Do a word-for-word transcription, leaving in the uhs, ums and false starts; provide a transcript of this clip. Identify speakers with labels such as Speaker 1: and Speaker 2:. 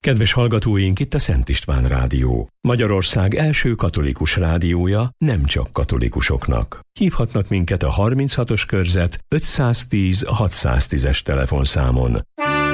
Speaker 1: Kedves hallgatóink, itt a Szent István Rádió. Magyarország első katolikus rádiója nem csak katolikusoknak. Hívhatnak minket a harminchatos körzet ötszáztíz hatszáztízes telefonszámon.